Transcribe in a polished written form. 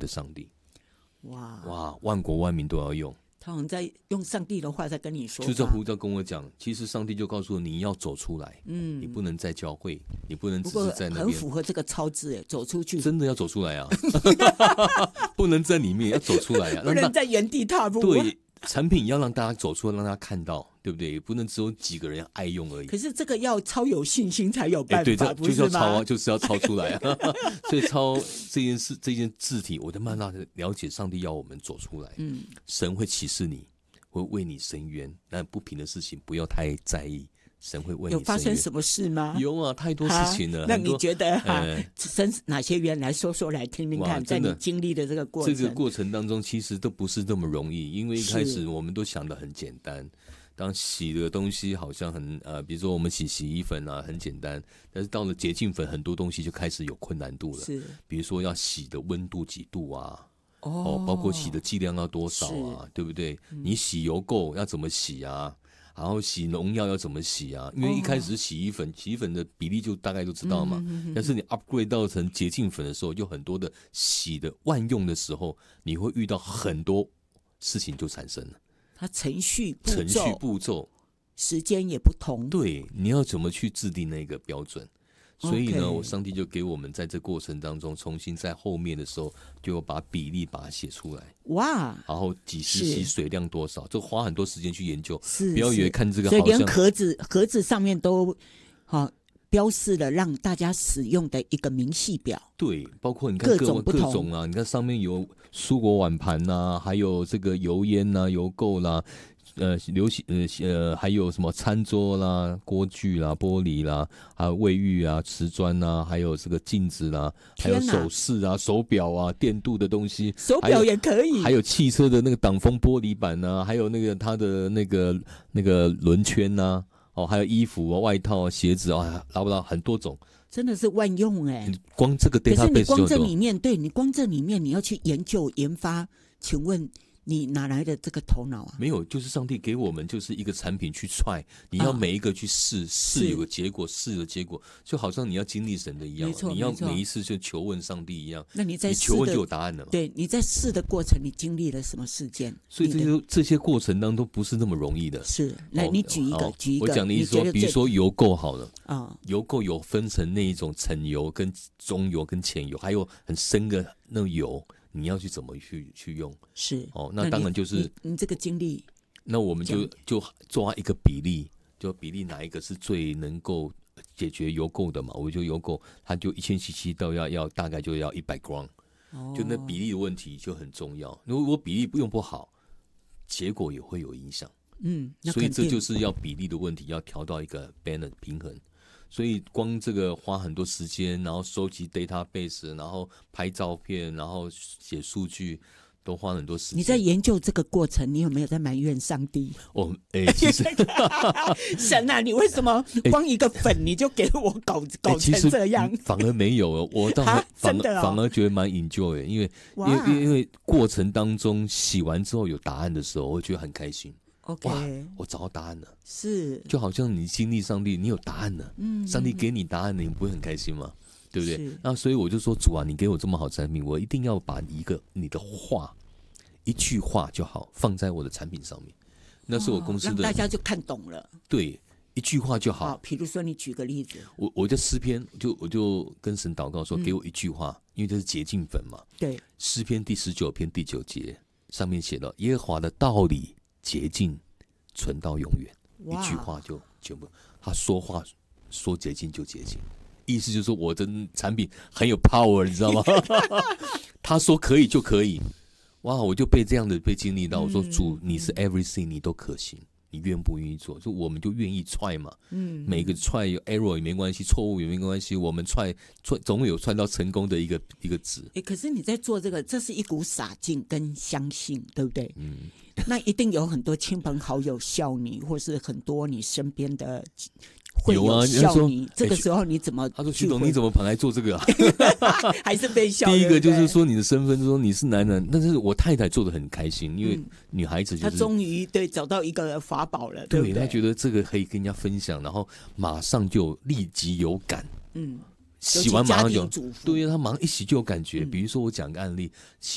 上帝。 哇， 万国万民都要用。 他好像在用上帝的话在跟你说话， 就在胡照跟我讲，其实上帝就告诉我你要走出来，你不能在教会，你不能只是在那边。 很符合这个超字，走出去， 真的要走出来啊，不能在里面，要走出来啊， 不能在原地踏步。 对，产品要让大家走出来，让大家看到，对不对？也不能只有几个人爱用而已。 可是这个要超有信心才有办法， 对，就是要不是吗？ 超啊，就是要超出来啊。所以超这件字体，我在慢慢的了解上帝要我们走出来。神会启示你，会为你伸冤，但不平的事情不要太在意。神会为你伸冤。 有发生什么事吗？ 有啊，太多事情了。 那你觉得生哪些冤？来说说来听听看，在你经历的这个过程， 这个过程当中，其实都不是那么容易，因为一开始我们都想得很简单。当洗的东西好像很比如说我们洗衣粉啊，很简单，但是到了洁净粉，很多东西就开始有困难度了。 是， 比如说要洗的温度几度啊，包括洗的剂量要多少啊，对不对？你洗油垢要怎么洗啊？然后洗农药要怎么洗啊？因为一开始洗衣粉的比例就大概都知道嘛。但是你 upgrade 到成洁净粉的时候，有很多的洗的万用的时候，你会遇到很多事情就产生了。 它程序步骤时间也不同， 对，你要怎么去制定那个标准？所以呢，我上帝就给我们在这过程当中，重新在后面的时候，就把比例把它写出来。 哇！ 然后几时洗水量多少，这花很多时间去研究。 是， 不要以为看这个好像， 所以连盒子上面都标示了让大家使用的一个明细表。 对，包括你看各种啊，你看上面有蔬果碗盘啊，还有这个油烟啊、油垢啦。还有什么餐桌啦、锅具啦、玻璃啦，还有卫浴啊、瓷砖啊，还有这个镜子啦，还有首饰啊、手表啊、电镀的东西， 手表也可以， 还有汽车的那个挡风玻璃板啊，还有那个它的那个轮圈啊，还有衣服啊、外套啊、鞋子啊，捞不捞很多种。 真的是万用哎！ 光这个 database 可是你光这里面，你光这里面你要去研究研发，请问你哪来的这个头脑啊？ 没有，就是上帝给我们就是一个产品去try，你要每一个去试有个结果，试的结果，就好像你要经历神的一样，你要每一次就求问上帝一样。 那你在求问就有答案了嘛？ 对，你在试的过程，你经历了什么事件？ 所以这些过程当中不是那么容易的。 是，来你举一个， 我讲的意思说，比如说油垢好了油垢有分成那一种层油、跟中油、跟浅油，还有很深的那种油。你要去怎么去用？ 是那当然就是你这个经历， 那我们就抓一个比例，就比例哪一个是最能够解决油垢的嘛？我就油垢，它就1000cc到要大概就要100 gram，就那比例的问题就很重要。如果我比例用不好，结果也会有影响。所以这就是要比例的问题，要调到一个 balance 平衡。所以光这个花很多时间，然后收集 database， 然后拍照片，然后写数据，都花很多时间。 你在研究这个过程，你有没有在埋怨上帝？ 其实神啊，你为什么光一个粉你就给我搞成这样？ 反而没有，我倒反而觉得蛮 enjoy， 因为过程当中洗完之后有答案的时候，我觉得很开心。哇，我找到答案了，是就好像你经历上帝，你有答案了，上帝给你答案了，你不会很开心吗？对不对？那所以我就说，主啊，你给我这么好产品，我一定要把你的话，一句话就好，放在我的产品上面。那是我公司的， 让大家就看懂了。 对，一句话就好。 比如说你举个例子， 我在诗篇，我就跟神祷告说，给我一句话，因为这是洁净粉嘛。 对， 诗篇第19篇第9节上面写到，耶和华的道理洁净，存到永远。一句话就全部，他说话说洁净就洁净，意思就是说我的产品很有 power， 你知道吗？他说可以就可以，哇！我就被这样的被经历到，我说主，你是 everything， 你都可行，你愿不愿意做？就我们就愿意 try 嘛，每个 try 有 error 也没关系，错误也没关系，我们 try 总会有 try 到成功的一个值。 可是你在做这个，这是一股洒劲跟相信，对不对？那一定有很多亲朋好友笑你，或是很多你身边的会有笑你。这个时候你怎么？ 他说：“徐董，你怎么跑来做这个啊？” 还是被笑。 第一个就是说你的身份，说你是男人，但是我太太做得很开心，因为女孩子就是她终于找到一个法宝了，对不对？ 她觉得这个可以跟人家分享，然后马上就立即有感。洗完马上就对，她马上一洗就有感觉。比如说我讲个案例，